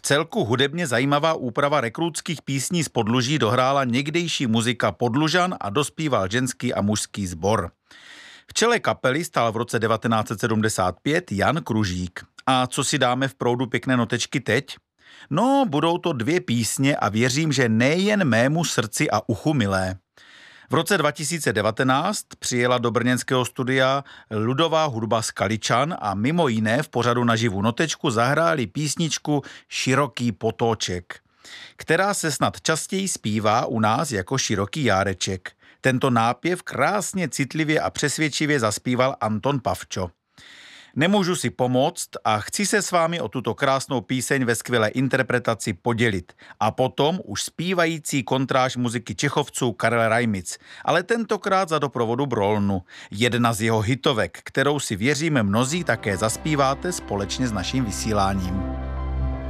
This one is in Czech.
Vcelku hudebně zajímavá úprava rekrútských písní z Podluží dohrála někdejší muzika Podlužan a dospíval ženský a mužský sbor. V čele kapely stál v roce 1975 Jan Kružík. A co si dáme v proudu pěkné notečky teď? No, budou to 2 písně a věřím, že nejen mému srdci a uchu milé. V roce 2019 přijela do brněnského studia Ludová hudba z Kaličan a mimo jiné v pořadu Na živou notečku zahráli písničku Široký potoček, která se snad častěji zpívá u nás jako Široký járeček. Tento nápěv krásně, citlivě a přesvědčivě zaspíval Anton Pavčo. Nemůžu si pomoct a chci se s vámi o tuto krásnou píseň ve skvělé interpretaci podělit. A potom už zpívající kontráž muziky Čechovců Karel Rajmic, ale tentokrát za doprovodu Brolnu. Jedna z jeho hitovek, kterou si věříme mnozí také zaspíváte společně s naším vysíláním.